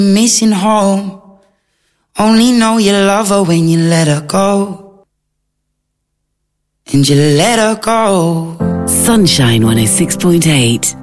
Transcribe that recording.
missing home. Only know you love her when you let her go. And you let her go. Sunshine 106.8.